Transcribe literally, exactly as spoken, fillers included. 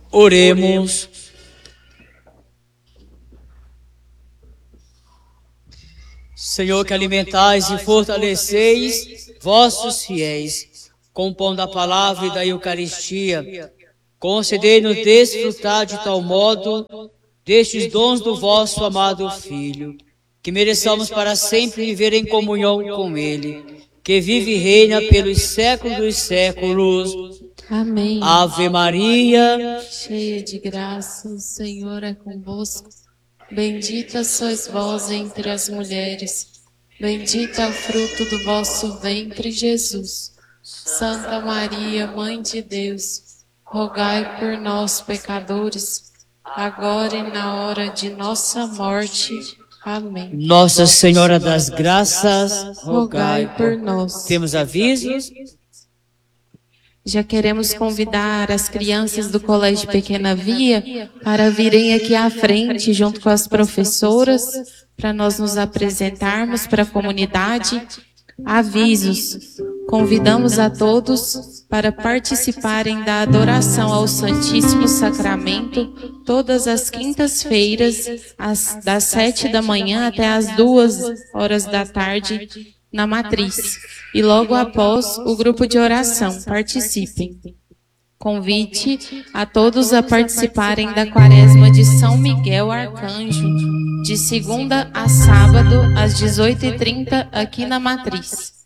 Oremos. Senhor, que alimentais e fortaleceis vossos fiéis, com o pão da palavra e da Eucaristia, concedei-nos desfrutar de tal modo destes dons do vosso amado Filho, que mereçamos para sempre viver em comunhão com Ele, que vive e reina pelos séculos dos séculos. Amém. Ave Maria, cheia de graça, o Senhor é convosco. Bendita sois vós entre as mulheres, bendito é o fruto do vosso ventre, Jesus. Santa Maria, Mãe de Deus, rogai por nós, pecadores, agora e na hora de nossa morte. Amém. Nossa Senhora das Graças, rogai por nós. Temos avisos? Já queremos convidar as crianças do Colégio Pequena Via para virem aqui à frente, junto com as professoras, para nós nos apresentarmos para a comunidade. Avisos. Convidamos a todos para participarem da adoração ao Santíssimo Sacramento todas as quintas-feiras, das sete da manhã até as duas horas da tarde, na Matriz. E logo após o grupo de oração, participem. Convite a todos a participarem da Quaresma de São Miguel Arcanjo, de segunda a sábado, às dezoito e trinta, aqui na Matriz.